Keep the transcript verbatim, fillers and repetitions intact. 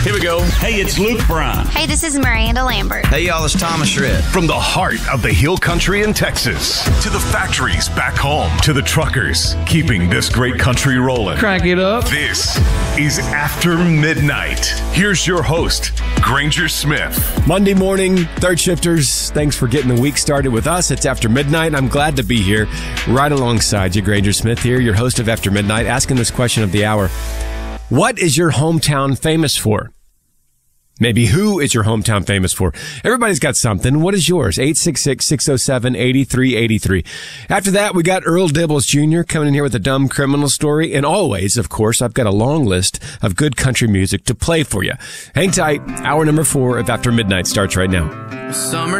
Here we go. Hey, it's Luke Bryan. Hey, this is Miranda Lambert. Hey, y'all, it's Thomas Shred. From the heart of the hill country in Texas to the factories back home to the truckers keeping this great country rolling. Crank it up. This is After Midnight. Here's your host, Granger Smith. Monday morning, third shifters, thanks for getting the week started with us. It's After Midnight. I'm glad to be here right alongside you. Granger Smith here, your host of After Midnight, asking this question of the hour. What is your hometown famous for? Maybe who is your hometown famous for? Everybody's got something. What is yours? eight six six, six oh seven, eight three eight three. After that, we got Earl Dibbles Junior coming in here with a dumb criminal story. And always, of course, I've got a long list of good country music to play for you. Hang tight. Hour number four of After Midnight starts right now. Summer